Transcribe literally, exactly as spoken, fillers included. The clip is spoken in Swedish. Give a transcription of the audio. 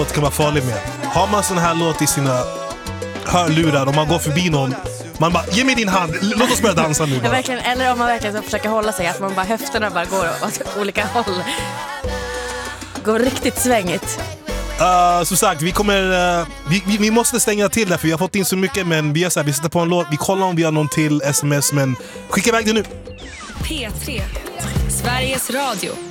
Det kan vara farligt med. Har man sån här låt i sina hörlurar och man går förbi någon, man bara, ge mig din hand, låt oss börja dansa nu. Ja, verkligen, eller om man verkligen så försöker hålla sig, att man bara höfterna bara går åt olika håll. Går riktigt svängigt. Uh, som sagt, vi kommer uh, vi, vi, vi måste stänga till det, för vi har fått in så mycket. Men vi gör så här, vi sätter på en låt, vi kollar om vi har någon till sms, men skicka iväg det nu. P tre, Sveriges Radio.